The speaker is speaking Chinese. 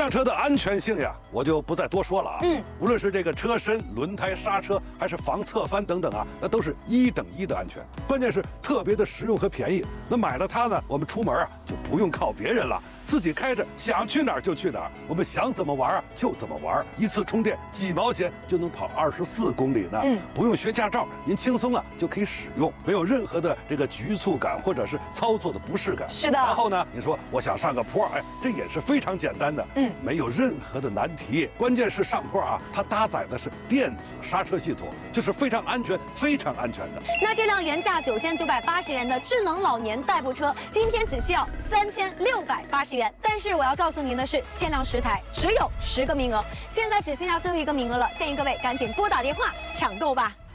辆车的安全性呀，我就不再多说了啊。无论是这个车身、轮胎、刹车，还是防侧翻等等啊，那都是1等1的安全。关键是特别的实用和便宜。那买了它呢，我们出门啊就不用靠别人了，自己开着想去哪儿就去哪儿，我们想怎么玩啊就怎么玩，一次充电几毛钱就能跑24公里呢。不用学驾照，您轻松啊就可以使用，没有任何的这个局促感或者是操作的不适感。 是的。 然后呢，你说我想上个坡，哎，这也是非常简单的，没有任何的难题。关键是上坡啊，它搭载的是电子刹车系统，就是非常安全、非常安全的。 那这辆原价9980元的智能老年代步车，今天只需要3680元。但是我要告诉您的是，限量10台，只有10个名额，现在只剩下最后1个名额了，建议各位赶紧拨打电话抢购吧。